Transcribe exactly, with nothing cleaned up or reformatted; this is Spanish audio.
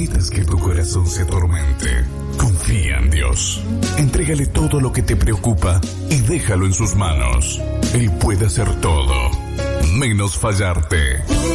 permitas que tu corazón se atormente. Confía en Dios. Entrégale todo lo que te preocupa y déjalo en sus manos. Él puede hacer todo, menos fallarte.